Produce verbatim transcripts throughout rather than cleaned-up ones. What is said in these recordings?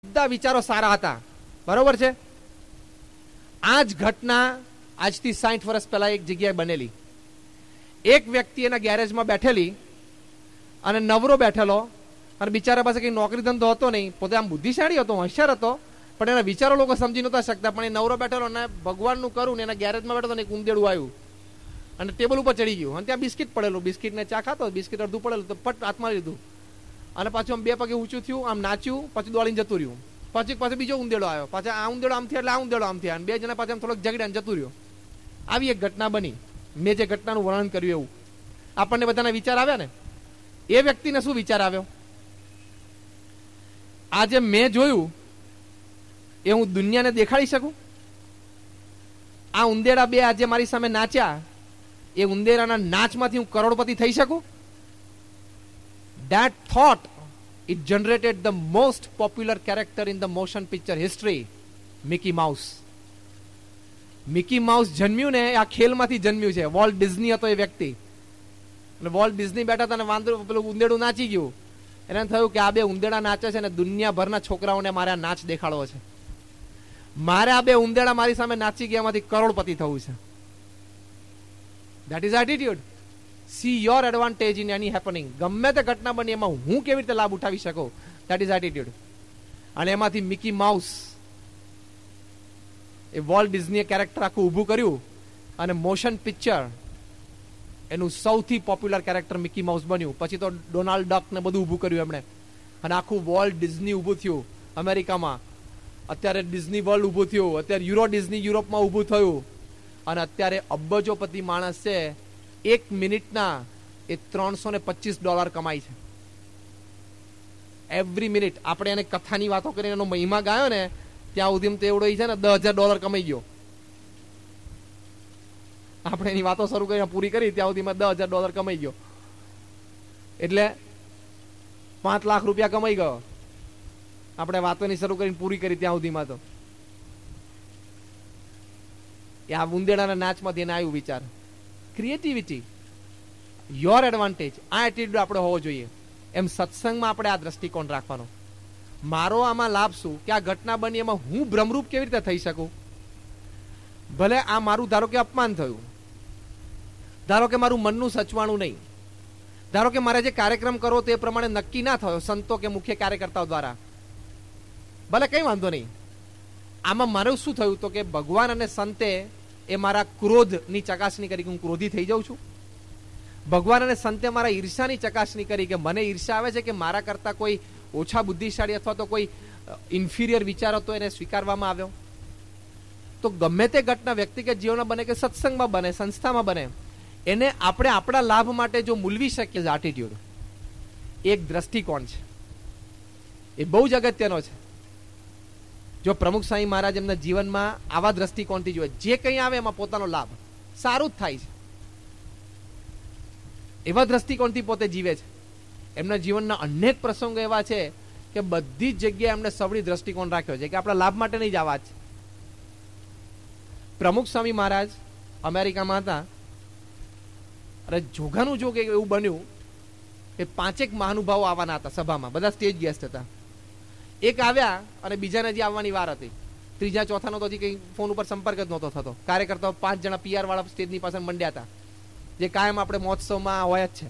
બધા વિચારો સારા હતા, બરોબર છે. આ જ ઘટના આજથી સાઠ વર્ષ પહેલા એક જગ્યાએ બનેલી. એક વ્યક્તિ એના ગેરેજમાં બેઠેલી અને નવરો બેઠેલો, અને બિચારા પાસે કઈ નોકરી ધંધો હતો નહીં. પોતે આમ બુદ્ધિશાળી હતો, હોશિયાર હતો, પણ એના વિચારો લોકો સમજી નતા શકતા. પણ એ નવરો બેઠેલો અને ભગવાનનું કરું ને એના ગેરેજમાં બેઠો ને એક ઉંદેડું આવ્યું અને ટેબલ ઉપર ચડી ગયું, અને ત્યાં બિસ્કિટ પડેલું. બિસ્કિટ ને ચા ખાતો, બિસ્કિટ અડધું પડેલું તો પટ હાથમાં લીધું અને પાછું આમ બે પગે ઊંચું થયું, આમ નાચ્યું, પછી દોડીને જતું રહ્યું. પછી પાછો બીજો ઉંદેડો આવ્યો, પાછા આ ઉંદેડો આમ થયા એટલે આ ઉંદેડો આમ થયા, અને બે જણા પાછા થોડોક ઝઘડ્યા જતું રહ્યો. આવી એક ઘટના બની. મેં જે ઘટનાનું વર્ણન કર્યું એવું આપણને બધાના વિચાર આવ્યા ને. એ વ્યક્તિને શું વિચાર આવ્યો? આજે મેં જોયું એ હું દુનિયાને દેખાડી શકું? આ ઉંદેડા બે આજે મારી સામે નાચ્યા, એ ઉંદેડાના નાચમાંથી હું કરોડપતિ થઈ શકું? That thought, it generated the most popular character in the motion picture history, Mickey Mouse. Mickey mouse જન્મ્યું ને આ ખેલમાંથી જન્મ્યું છે. વોલ્ટ ડિઝની હતો એ વ્યક્તિ, અને વોલ્ટ ડિઝની બેઠા હતા અને વાંદરું પેલું ઉંદેડું નાચી ગયું. એને થયું કે આ બે ઉંદેડા નાચે છે ને દુનિયાભરના છોકરાઓને મારે આ નાચ દેખાડવો છે. મારે આ બે ઉંદેડા મારી સામે નાચી ગયા માંથી કરોડપતિ થવું છે. That is attitude. See your advantage in any happening. ગમે તે ઘટના બની એમાં હું કેવી રીતે લાભ ઉઠાવી શકું, that is attitude. અને એમાંથી મિકી માઉસ એ વોલ્ટ ડિઝનીએ કેરેક્ટર આખું ઊભું કર્યું, અને મોશન પિક્ચર એનું સૌથી પોપ્યુલર કેરેક્ટર મિકી માઉસ બન્યું. પછી તો ડોનાલ્ડ ડક ને બધું ઊભું કર્યું એમણે, અને આખું વોલ્ટ ડિઝની ઊભું થયું અમેરિકામાં. અત્યારે ડિઝની વર્લ્ડ ઊભું થયું, અત્યારે યુરો ડિઝની યુરોપમાં ઊભું થયું, અને અત્યારે અબજોપતિ માણસ છે, એક મિનિટના એ ત્રણસો ને પચીસ ડોલર કમાય છે એવરી મિનિટ. આપણે એને કથાની વાતો કરીને એનો મહિમા ગાયો ને ત્યાં સુધી તો એવડો છે ને દસ હજાર ડોલર કમાઈ ગયો. આપણે એની વાતો શરૂ કરીને પૂરી કરી ત્યાં સુધીમાં દસ હજાર ડોલર કમાઈ ગયો, એટલે પાંચ લાખ રૂપિયા કમાઈ ગયો. આપણે વાતોની શરૂ કરીને પૂરી કરી ત્યાં સુધીમાં તો આ ઉંદેડાના નાચમાંથી એને આવ્યું વિચાર. ક્રિએટિવિટી, યોર એડવાન્ટેજ, આ એટીટ્યુડ આપણે હોવો જોઈએ. એમ સત્સંગમાં આપણે આ દ્રષ્ટિકોણ રાખવાનો. મારો આમાં લાભ શું કે આ ઘટના બની એમાં હું ભ્રમરૂપ કેવી રીતે થઈ શકું? ભલે આ મારું ધારો કે અપમાન થયું, ધારો કે મારું મનનું સચવાણું નહીં, ધારો કે મારે જે કાર્યક્રમ કરવો તે પ્રમાણે નક્કી ના થયો સંતો કે મુખ્ય કાર્યકર્તાઓ દ્વારા, ભલે કઈ વાંધો નહીં. આમાં મારું શું થયું તો કે ભગવાન અને સંતે એ મારા ક્રોધની ચકાસણી કરી કે હું ક્રોધી થઈ જાઉં છું. ભગવાન અને સંતે મારા ઈર્ષાની ચકાસણી કરી કે મને ઈર્ષા આવે છે કે મારા કરતા કોઈ ઓછા બુદ્ધિશાળી અથવા તો કોઈ ઇન્ફિરિયર વિચાર હતો એને સ્વીકારવામાં આવ્યો. તો ગમે તે ઘટના વ્યક્તિગત જીવનમાં બને કે સત્સંગમાં બને, સંસ્થામાં બને, એને આપણે આપણા લાભ માટે જો મૂલવી શકીએ એટીટ્યુડ, એક દ્રષ્ટિકોણ છે, એ બહુ જ અગત્યનો છે. જો પ્રમુખ સ્વામી મહારાજ એમના જીવનમાં આવા દ્રષ્ટિકોણથી જોઈએ, જે કંઈ આવે એમાં પોતાનો લાભ સારું જ થાય છે, એવા દ્રષ્ટિકોણથી પોતે જીવે છે. એમના જીવનના અનેક પ્રસંગો એવા છે કે બધી જ જગ્યાએ એમને સવળી દ્રષ્ટિકોણ રાખ્યો છે કે આપણા લાભ માટે નહીં જ આવા જ. પ્રમુખ સ્વામી મહારાજ અમેરિકામાં હતા, અરે જોગાનું જોગ એવું બન્યું કે પાંચેક મહાનુભાવો આવવાના હતા સભામાં, બધા સ્ટેજ ગેસ્ટ હતા. એક આવ્યા અને બીજાને જે આવવાની વાર હતી, ત્રીજા ચોથાનો તો હજી કઈ ફોન ઉપર સંપર્ક જ નહોતો થતો. કાર્યકર્તાઓ પાંચ જણા પીઆર વાળા સ્ટેજની પાસે મંડ્યા હતા, જે કાયમ આપણે મહોત્સવમાં હોય જ છે.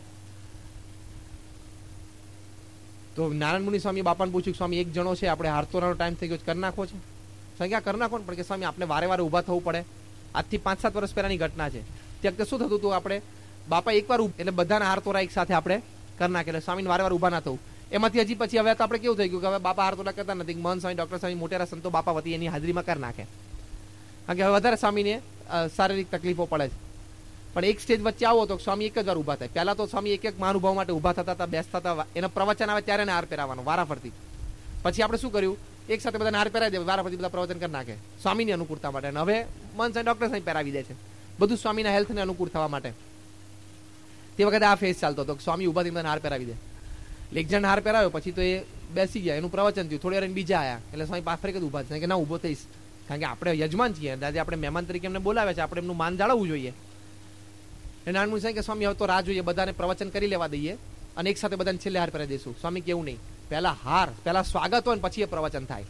તો નારાયણ મુનિ સ્વામી બાપાને પૂછ્યું, સ્વામી એક જણો છે, આપણે હારતોરાનો ટાઈમ થઈ ગયો, કરી નાખો છે. સ્વામી ક્યાં કરી નાખો ને, પણ કે સ્વામી આપણે વારે વારે ઊભા થવું પડે. આજથી પાંચ સાત વર્ષ પહેલાની ઘટના છે. તે વખતે શું થતું હતું, આપણે બાપા એકવાર એટલે બધાના હારતોરા એક સાથે આપણે કરી નાખે, એટલે સ્વામીને વારે વારે ઊભા ના થવું. એમાંથી હજી પછી હવે તો આપણે કેવું થઈ ગયું કે હવે બાપા હારતોરા કરતા નથી, મહંત સ્વામી, ડોક્ટર સ્વામી, મોટેરા સંતો બાપા વતી એની હાજરીમાં કરી નાખે, કારણ કે હવે વધારે સ્વામીને શારીરિક તકલીફો પડે છે. પણ એક સ્ટેજ વચ્ચે આવો તો સ્વામી એક જ વાર ઊભા થાય. પહેલા તો સ્વામી એક એક મહાનુભાવ માટે ઊભા થતા હતા, બેસતા હતા, એના પ્રવચન આવે ત્યારે એને હાર પહેરાવાનો વારાફરતી. પછી આપણે શું કર્યું, એક સાથે બધાને હાર પહેરાવી દે, વારાફરતી બધા પ્રવચન કરી નાખે સ્વામીની અનુકૂળતા માટે. હવે મન સાહેબ ડોક્ટર સાહેબ પહેરાવી દે છે, બધું સ્વામીના હેલ્થને અનુકૂળ થવા માટે. તે વખતે આ ફેસ ચાલતો હતો, સ્વામી ઊભા થઈને બધાને હાર પહેરાવી દે. એક જણ હાર પહેરાવ્યો, પછી તો એ બેસી ગયા, એનું પ્રવચન થયું, થોડી વાર બીજા આવ્યા, એટલે સ્વામી પાફરે જ ઊભા થાય કે ના ઊભો થઈશ, કારણ કે આપણે યજમાન છીએ, આજે આપણે મહેમાન તરીકે એમને બોલાવે છે, આપણે એમનું માન જાળવવું જોઈએ. નારાયણ મુનિ સાહેબ કે સ્વામી હવે તો રાહ જોઈએ, બધાને પ્રવચન કરી લેવા દઈએ અને એક સાથે બધાને છેલ્લે હાર પહેરાવી દઈશું. સ્વામી કેવું નહીં, પહેલા હાર, પહેલા સ્વાગત હોય ને પછી એ પ્રવચન થાય.